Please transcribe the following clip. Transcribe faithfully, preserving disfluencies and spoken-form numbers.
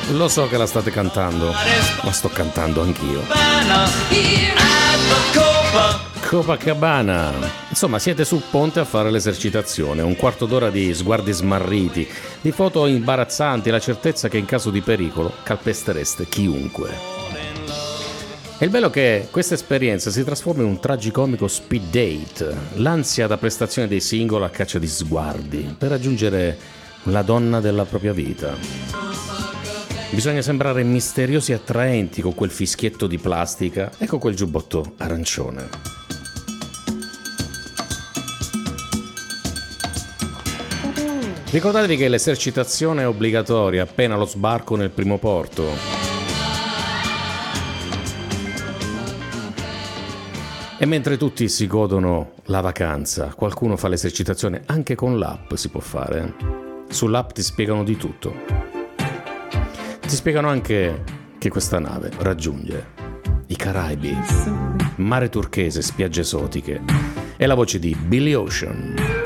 Lo so che la state cantando, ma sto cantando anch'io. Copacabana. Insomma, siete sul ponte a fare l'esercitazione, un quarto d'ora di sguardi smarriti, di foto imbarazzanti, la certezza che in caso di pericolo calpestereste chiunque. E il bello è che questa esperienza si trasforma in un tragicomico speed date, l'ansia da prestazione dei singoli a caccia di sguardi, per raggiungere la donna della propria vita. Bisogna sembrare misteriosi e attraenti con quel fischietto di plastica e con quel giubbotto arancione. Ricordatevi che l'esercitazione è obbligatoria appena lo sbarco nel primo porto. E mentre tutti si godono la vacanza, qualcuno fa l'esercitazione anche con l'app, si può fare. Sull'app ti spiegano di tutto. Ti spiegano anche che questa nave raggiunge i Caraibi, mare turchese, spiagge esotiche e la voce di Billy Ocean.